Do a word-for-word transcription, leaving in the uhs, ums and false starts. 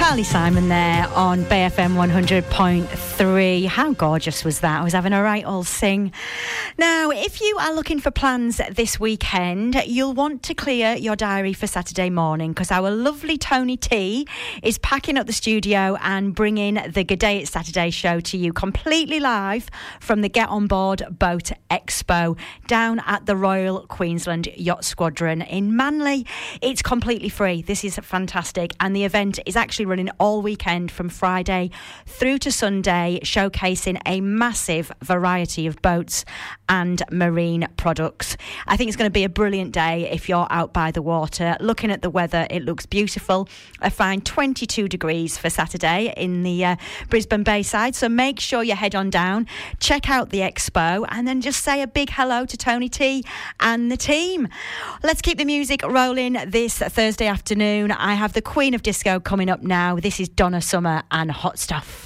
Carly Simon there on Bay F M one hundred point three. How gorgeous was that? I was having a right old sing. Now, if you are looking for plans this weekend, you'll want to clear your diary for Saturday morning, because our lovely Tony T is packing up the studio and bringing the G'day It's Saturday show to you completely live from the Get On Board Boat Expo down at the Royal Queensland Yacht Squadron in Manly. It's completely free. This is fantastic, and the event is actually running all weekend from Friday through to Sunday, showcasing a massive variety of boats and marine products. I think it's going to be a brilliant day if you're out by the water. Looking at the weather, it looks beautiful. I find twenty-two degrees for Saturday in the uh, Brisbane Bayside, so make sure you head on down, check out the expo, and then just say a big hello to Tony T and the team. Let's keep the music rolling this Thursday afternoon. I have the Queen of Disco coming up now. This is Donna Summer and Hot Stuff.